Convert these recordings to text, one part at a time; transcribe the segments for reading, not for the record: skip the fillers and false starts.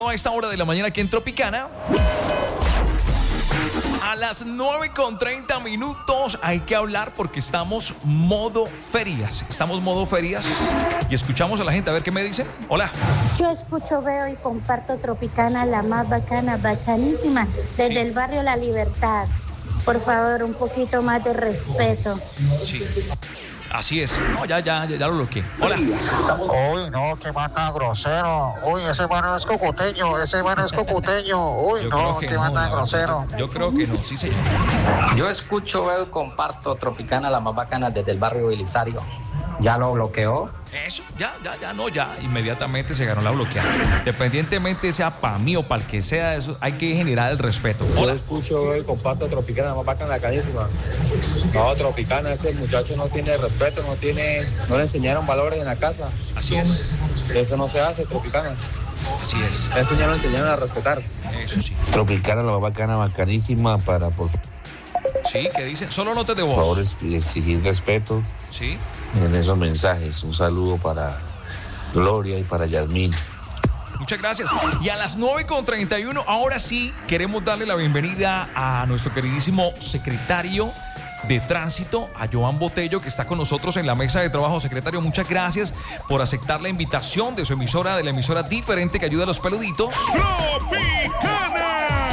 A esta hora de la mañana aquí en Tropicana. A las 9:30 hay que hablar porque estamos modo ferias. Estamos modo ferias y escuchamos a la gente a ver qué me dicen. Hola. Yo escucho, veo y comparto Tropicana, la más bacana, bacanísima, desde el barrio La Libertad. Por favor, un poquito más de respeto. Sí. Así es. No, ya lo bloqueé. Hola. Uy, no, que más tan grosero. Uy, ese mano es cocuteño. Uy, no, que más tan grosero. Yo creo que no, sí, señor. Yo escucho, veo y comparto Tropicana, la más bacana, desde el barrio Belisario. ¿Ya lo bloqueó? Eso, ya, inmediatamente se ganó la bloqueada. Independientemente sea para mí o para el que sea, eso hay que generar el respeto. Hola. Yo escucho, veo y comparto Tropicana, la más bacana, carísima. No, Tropicana, ese muchacho no tiene respeto, no le enseñaron valores en la casa. Así es. Eso no se hace, Tropicana. Así es. Ese señor lo enseñaron a respetar. Eso sí. Tropicana, la más bacana, bacanísima para, por Sí, ¿qué dicen? Solo notas de voz. favor, exigir respeto. Sí. En esos mensajes. Un saludo para Gloria y para Yasmín. Muchas gracias. Y a las 9:31, ahora sí, queremos darle la bienvenida a nuestro queridísimo secretario de Tránsito, a Joan Botello, que está con nosotros en la mesa de trabajo. Secretario, muchas gracias por aceptar la invitación de su emisora, de la emisora diferente que ayuda a los peluditos. ¡Tropicana!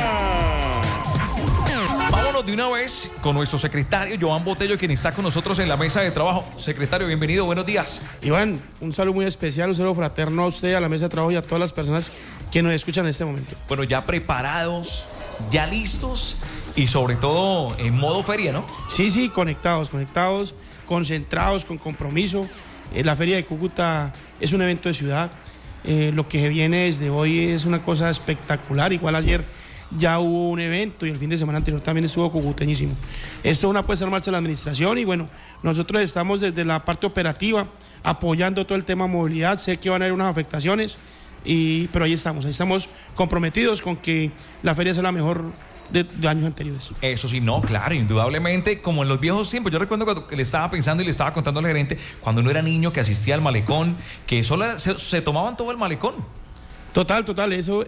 Vámonos de una vez con nuestro secretario, Joan Botello, quien está con nosotros en la mesa de trabajo. Secretario, bienvenido, buenos días. Iván, un saludo muy especial, un saludo fraterno a usted, a la mesa de trabajo y a todas las personas que nos escuchan en este momento. Bueno, ya preparados, ya listos y sobre todo en modo feria, ¿no? Sí, conectados, concentrados, con compromiso. La Feria de Cúcuta es un evento de ciudad. Lo que viene desde hoy es una cosa espectacular. Igual ayer ya hubo un evento y el fin de semana anterior también estuvo cucuteñísimo. Esto es una puesta en marcha de la administración y bueno, nosotros estamos desde la parte operativa apoyando todo el tema movilidad. Sé que van a haber unas afectaciones, pero ahí estamos comprometidos con que la feria sea la mejor de años anteriores. Eso sí, no, claro, indudablemente, como en los viejos tiempos. Yo recuerdo cuando le estaba pensando y le estaba contando al gerente, cuando uno era niño que asistía al malecón, que solo se tomaban todo el malecón. Total, eso...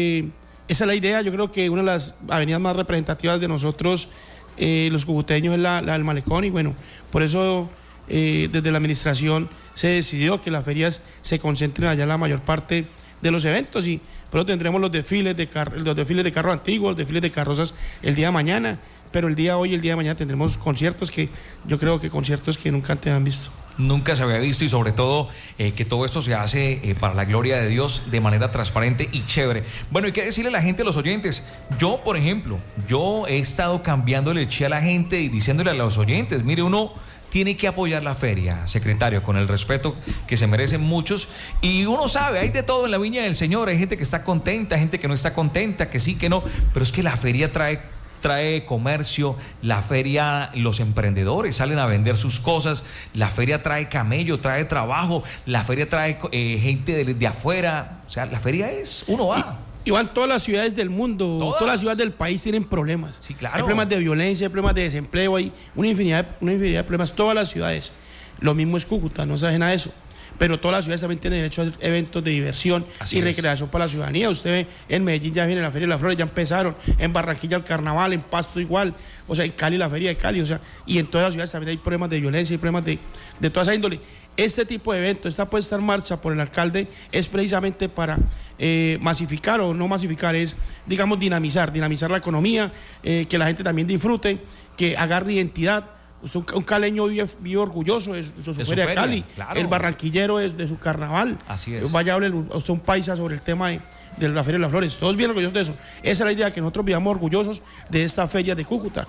esa es la idea. Yo creo que una de las avenidas más representativas de nosotros, los cucuteños, es la del malecón. Y bueno, por eso desde la administración se decidió que las ferias se concentren allá la mayor parte de los eventos. Y por eso tendremos los desfiles de carros antiguos, los desfiles de carrozas el día de mañana. Pero el día de hoy y el día de mañana tendremos conciertos que yo creo que conciertos que nunca antes han visto. Nunca se había visto y sobre todo que todo esto se hace para la gloria de Dios de manera transparente y chévere. Bueno, hay que decirle a la gente, a los oyentes, yo por ejemplo, yo he estado cambiándole el chi a la gente y diciéndole a los oyentes, mire, uno tiene que apoyar la feria, secretario, con el respeto que se merecen muchos. Y uno sabe, hay de todo en la viña del Señor. Hay gente que está contenta, gente que no está contenta, que sí, que no. Pero es que la feria trae comercio, la feria, los emprendedores salen a vender sus cosas, la feria trae camello, trae trabajo, la feria trae gente de afuera. O sea, la feria es, uno va. Iván, todas las ciudades del mundo, todas las ciudades del país tienen problemas. Sí, claro. Hay problemas de violencia, hay problemas de desempleo, hay una infinidad de problemas, todas las ciudades. Lo mismo es Cúcuta, no se ajena a eso. Pero todas las ciudades también tienen derecho a hacer eventos de diversión y recreación para la ciudadanía. Usted ve, en Medellín ya viene la Feria de las Flores, ya empezaron, en Barranquilla el Carnaval, en Pasto igual, o sea, en Cali la Feria de Cali, o sea, y en todas las ciudades también hay problemas de violencia y problemas de toda esa índole. Este tipo de evento, esta puesta en marcha por el alcalde es precisamente para masificar o no masificar, es, digamos, dinamizar la economía, que la gente también disfrute, que agarre identidad. Un caleño vive orgulloso de su feria de Cali, claro. El barranquillero de su carnaval. Así es. Vaya a hablar a usted un paisa sobre el tema de la Feria de las Flores. Todos bien orgullosos de eso. Esa es la idea, que nosotros vivamos orgullosos de esta feria de Cúcuta.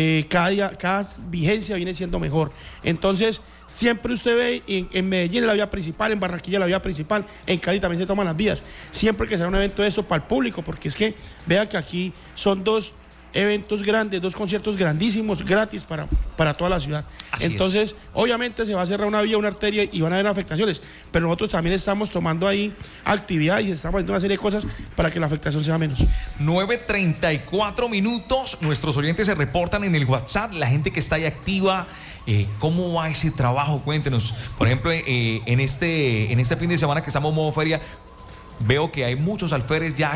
Cada vigencia viene siendo mejor. Entonces, siempre usted ve en Medellín la vía principal, en Barranquilla la vía principal, en Cali también se toman las vías. Siempre que sea un evento de eso para el público, porque es que vea que aquí son dos eventos grandes, dos conciertos grandísimos, gratis para toda la ciudad. Entonces, obviamente se va a cerrar una vía, una arteria y van a haber afectaciones, pero nosotros también estamos tomando ahí actividad y estamos haciendo una serie de cosas para que la afectación sea menos. 9:34, nuestros oyentes se reportan en el WhatsApp, la gente que está ahí activa. ¿Cómo va ese trabajo? Cuéntenos. Por ejemplo, en este fin de semana que estamos en modo feria, veo que hay muchos alférez ya